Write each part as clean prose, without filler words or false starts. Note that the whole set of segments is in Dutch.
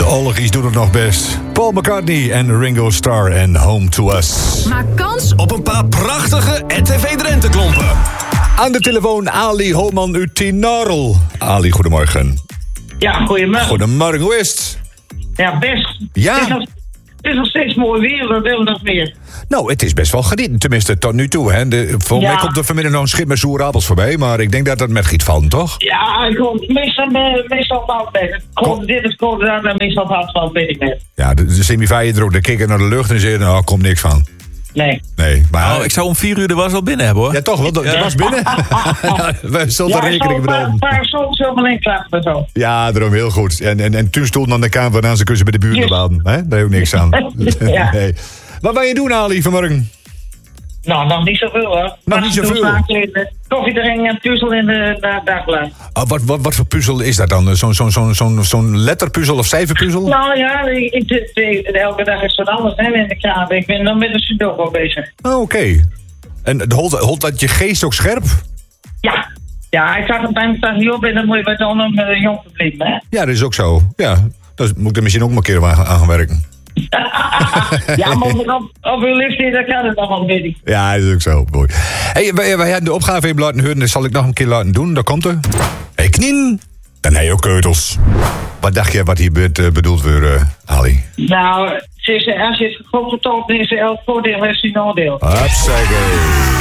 De Olgies doen het nog best. Paul McCartney en Ringo Starr en Home to Us. Maak kans op een paar prachtige RTV Drenthe klompen. Aan de telefoon Ali Holman uit Tinarel. Ali, goedemorgen. Ja, goedemorgen. Goedemorgen, hoe is het? Ja, best. Ja. Het is nog steeds mooi weer, we willen nog meer. Nou, het is best wel genieten, tenminste tot nu toe. Hè. Volgens mij komt er vanmiddag nog een schip met zoere appels voorbij, maar ik denk dat dat met giet valt, toch? Ja, ik kom meestal valt met. Dit is kort en meestal valt weet ik net. Ja, de semi-vijver er ook, dan kijken naar de lucht en zeggen, nou, komt niks van. Nee, maar... Ik zou om 4 uur de was al binnen hebben, hoor. Ja, toch, want de was binnen. We zullen er rekening mee houden. Een paar soms helemaal in klappen zo. Ja, daarom heel goed. En toen stonden aan de kamer waarna ze kussen bij de buurt baden. Hè? Daar heb ik niks aan. Ja. Nee. Wat wil je doen, Ali, vanmorgen? Nou, nog niet zoveel, hoor. Nog niet zoveel? Koffie drinken en puzzel in de dagblad. Wat voor puzzel is dat dan? Zo'n letterpuzzel of cijferpuzzel? Nou ja, elke dag is wat anders hè, in de kamer. Ik ben dan met een sudoku bezig. Oh, oké. En holt dat je geest ook scherp? Ja. Ja, ik zag het bij me niet op en dan moet je bij dan een jong publiek, hè? Ja, dat is ook zo. Ja, dan moet ik er misschien ook maar een keer aan gaan werken. Ja, maar op uw leeftijd, dat kan het nog wel, weet ik. Ja, dat is ook zo. Mooi. Hey, wij hebben de opgave even laten horen. Dat zal ik nog een keer laten doen. Daar komt er. Hey, knien. Dan heb je ook keutels. Wat dacht je wat hier bedoeld wordt, Ali? Nou, als je het gekocht hebt, dan is er elk voordeel en een nadeel. Hupsakee.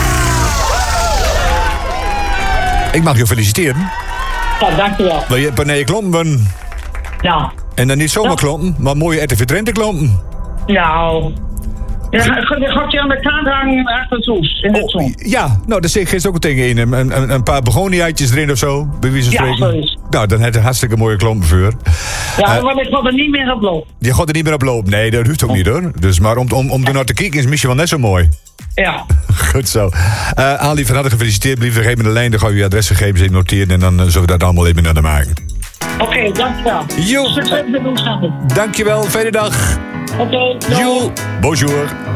Ik mag je feliciteren. Ja, dankjewel. Dat je wanneer je klompen. Ja. En dan niet zomaar klompen, maar mooie RTV Drenthe klompen. Nou. Dan gaat je aan de kant hangen achter het hoes. In het zon. Ja, nou, daar zit gisteren ook tegen een paar begoniaatjes erin of zo. Bij wie ze spreken. Ja, zo is. Nou, dan heb je hartstikke mooie klompen voor. Ja, maar ik ga er niet meer op lopen. Je gaat er niet meer op lopen. Nee, dat hoeft ook niet hoor. Dus, maar om er naar te kijken is misschien wel net zo mooi. Ja. Goed zo. Ali, van harte gefeliciteerd. Blijf vergeet me de lijn, dan ga je je adresgegevens even noteren. En dan zullen we dat allemaal even naar de maken. Oké, dankjewel. Jo. Succes met ons samen. Dankjewel, fijne dag. Oké, Jo. Bonjour.